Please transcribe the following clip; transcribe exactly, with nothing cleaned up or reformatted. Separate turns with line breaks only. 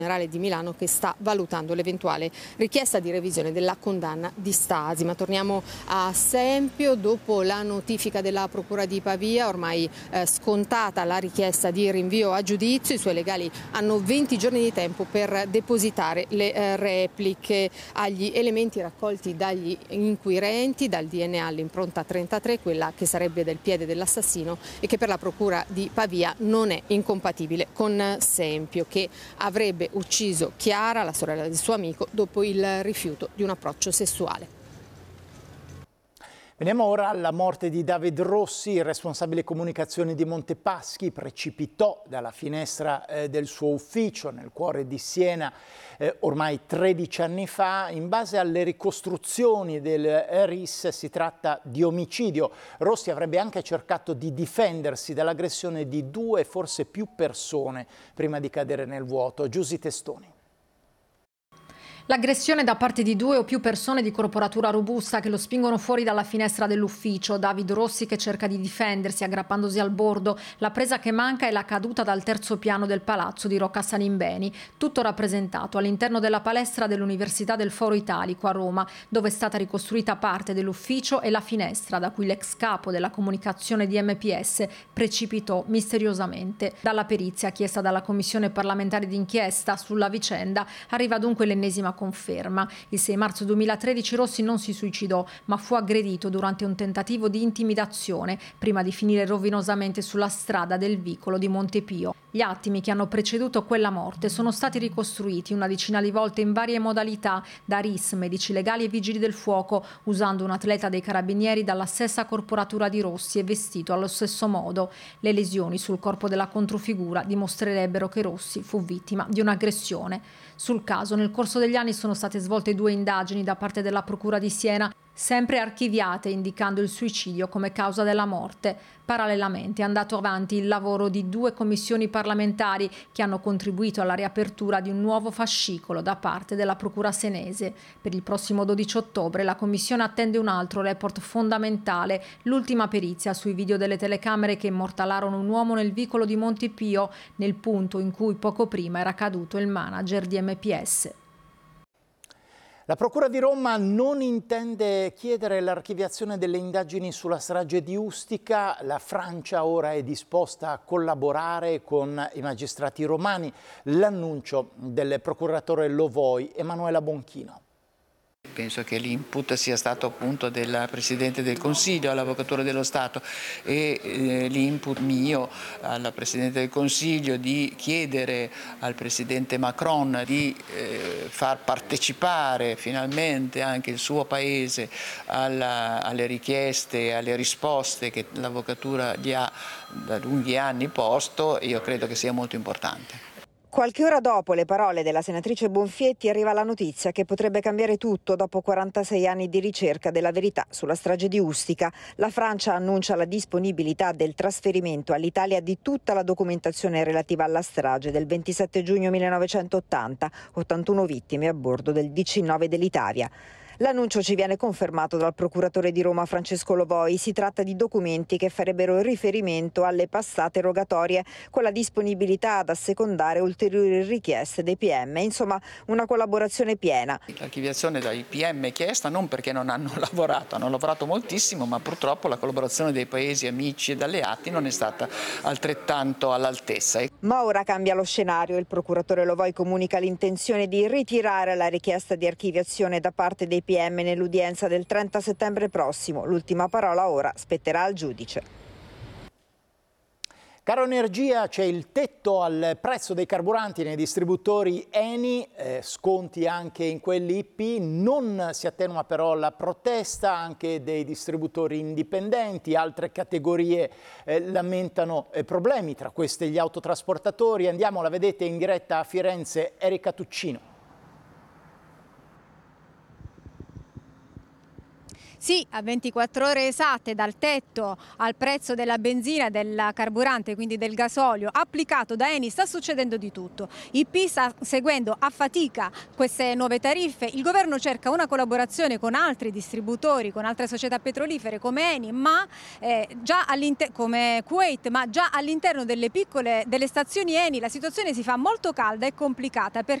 Generale di Milano che sta valutando l'eventuale richiesta di revisione della condanna di Stasi. Ma torniamo a Sempio. Dopo la notifica della Procura di Pavia, ormai eh, scontata la richiesta di rinvio a giudizio, i suoi legali hanno venti giorni di tempo per depositare le eh, repliche agli elementi raccolti dagli inquirenti, dal D N A all'impronta trentatré, quella che sarebbe del piede dell'assassino e che per la Procura di Pavia non è incompatibile con Sempio, che avrebbe ucciso Chiara, la sorella del suo amico, dopo il rifiuto di un approccio sessuale.
Veniamo ora alla morte di David Rossi, il responsabile comunicazione di Montepaschi, precipitò dalla finestra eh, del suo ufficio nel cuore di Siena eh, ormai tredici anni fa. In base alle ricostruzioni del R I S si tratta di omicidio. Rossi avrebbe anche cercato di difendersi dall'aggressione di due, forse più persone, prima di cadere nel vuoto. Giusy Testoni.
L'aggressione da parte di due o più persone di corporatura robusta che lo spingono fuori dalla finestra dell'ufficio, David Rossi che cerca di difendersi aggrappandosi al bordo, la presa che manca è la caduta dal terzo piano del palazzo di Rocca Salimbeni, tutto rappresentato all'interno della palestra dell'Università del Foro Italico a Roma, dove è stata ricostruita parte dell'ufficio e la finestra da cui l'ex capo della comunicazione di M P S precipitò misteriosamente. Dalla perizia chiesta dalla Commissione parlamentare d'inchiesta sulla vicenda arriva dunque l'ennesima conferma. Il sei marzo duemilatredici Rossi non si suicidò, ma fu aggredito durante un tentativo di intimidazione prima di finire rovinosamente sulla strada del vicolo di Montepio. Gli attimi che hanno preceduto quella morte sono stati ricostruiti una decina di volte in varie modalità da R I S, medici legali e vigili del fuoco, usando un atleta dei carabinieri dalla stessa corporatura di Rossi e vestito allo stesso modo. Le lesioni sul corpo della controfigura dimostrerebbero che Rossi fu vittima di un'aggressione. Sul caso, nel corso degli anni sono state svolte due indagini da parte della Procura di Siena, sempre archiviate, indicando il suicidio come causa della morte. Parallelamente è andato avanti il lavoro di due commissioni parlamentari che hanno contribuito alla riapertura di un nuovo fascicolo da parte della Procura senese. Per il prossimo dodici ottobre la Commissione attende un altro report fondamentale, l'ultima perizia sui video delle telecamere che immortalarono un uomo nel vicolo di Montepio, nel punto in cui poco prima era caduto il manager di M P S.
La Procura di Roma non intende chiedere l'archiviazione delle indagini sulla strage di Ustica. La Francia ora è disposta a collaborare con i magistrati romani. L'annuncio del procuratore Lovoi, Emanuela Bonchino.
Penso che l'input sia stato appunto del Presidente del Consiglio all'Avvocatura dello Stato e eh, l'input mio alla Presidente del Consiglio di chiedere al Presidente Macron di eh, far partecipare finalmente anche il suo Paese alla, alle richieste e alle risposte che l'Avvocatura gli ha da lunghi anni posto, io credo che sia molto importante.
Qualche ora dopo le parole della senatrice Bonfietti arriva la notizia che potrebbe cambiare tutto dopo quarantasei anni di ricerca della verità sulla strage di Ustica. La Francia annuncia la disponibilità del trasferimento all'Italia di tutta la documentazione relativa alla strage del ventisette giugno millenovecentottanta, ottantuno vittime a bordo del D C nove dell'Italia. L'annuncio ci viene confermato dal procuratore di Roma Francesco Lovoi. Si tratta di documenti che farebbero riferimento alle passate rogatorie con la disponibilità ad assecondare ulteriori richieste dei P M. Insomma, una collaborazione piena.
L'archiviazione dai P M è chiesta non perché non hanno lavorato, hanno lavorato moltissimo, ma purtroppo la collaborazione dei paesi amici ed alleati non è stata altrettanto all'altezza.
Ma ora cambia lo scenario. Il procuratore Lovoi comunica l'intenzione di ritirare la richiesta di archiviazione da parte dei P M nell'udienza del trenta settembre prossimo. L'ultima parola ora spetterà al giudice.
Caro Energia, c'è il tetto al prezzo dei carburanti nei distributori Eni, eh, sconti anche in quelli I P. Non si attenua però la protesta anche dei distributori indipendenti. Altre categorie eh, lamentano eh, problemi, tra queste gli autotrasportatori. Andiamo, la vedete in diretta a Firenze, Erika Tuccino.
Sì, a ventiquattro ore esatte dal tetto al prezzo della benzina e del carburante, quindi del gasolio, applicato da Eni, sta succedendo di tutto. I P sta seguendo a fatica queste nuove tariffe, il governo cerca una collaborazione con altri distributori, con altre società petrolifere come Eni, ma eh, già come Kuwait, ma già all'interno delle piccole delle stazioni Eni la situazione si fa molto calda e complicata, perché